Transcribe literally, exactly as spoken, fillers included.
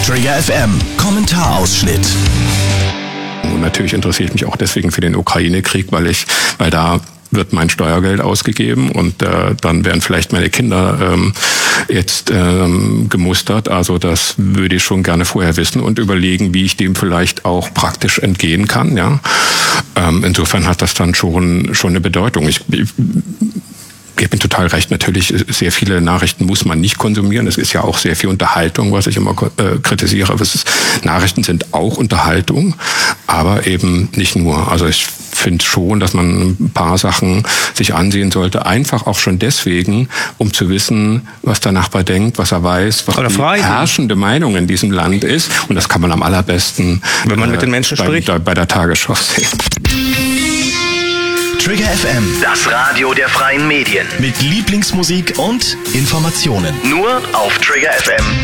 Trigger F M, Kommentarausschnitt. Und natürlich interessiere ich mich auch deswegen für den Ukraine-Krieg, weil ich, weil da wird mein Steuergeld ausgegeben und äh, dann werden vielleicht meine Kinder ähm, jetzt ähm, gemustert. Also das würde ich schon gerne vorher wissen und überlegen, wie ich dem vielleicht auch praktisch entgehen kann. Ja, ähm, insofern hat das dann schon schon eine Bedeutung. Ich, ich Ich bin total recht, natürlich, sehr viele Nachrichten muss man nicht konsumieren. Es ist ja auch sehr viel Unterhaltung, was ich immer äh, kritisiere. Aber es ist, Nachrichten sind auch Unterhaltung, aber eben nicht nur. Also ich finde schon, dass man ein paar Sachen sich ansehen sollte. Einfach auch schon deswegen, um zu wissen, was der Nachbar denkt, was er weiß, was Oder die Fragen. herrschende Meinung in diesem Land ist. Und das kann man am allerbesten, wenn man äh, mit den Menschen bei, spricht, bei der Tagesschau sehen. Trigger F M, Das Radio der freien Medien. mit Lieblingsmusik und Informationen. Nur auf trigger f m